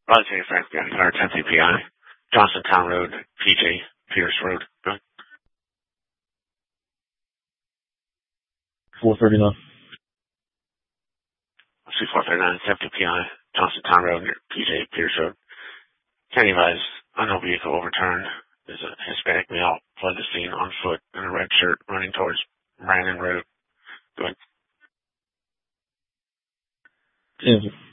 Raleigh City, Frank, our 10th CPI, Johnsontown Road, PJ, Pierce Road. Good. 439. C439, 70 PI, Johnsontown Road, PJ, Pierce Road. Can you advise, unknown vehicle overturned. There's a Hispanic male fled the scene on foot in a red shirt running towards Brandon Road. Good. Answer.